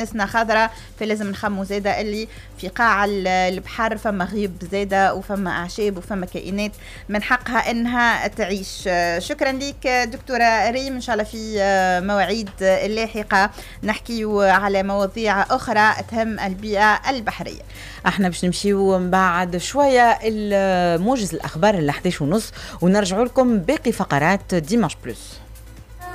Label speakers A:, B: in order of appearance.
A: نسنا خضراء، فلازم نخمو زاده اللي في قاع البحر فما غيب زاده وفما اعشاب وفما كائنات من حقها انها تعيش. شكرا لك دكتوره ريم، ان شاء الله في مواعيد لاحقه نحكيو على مواضيع اخرى تهم البيئه البحريه.
B: احنا باش نمشيو بعد شويه موجز الاخبار ال11:30 ونرجعوا لكم باقي فقرات ديماش بلس.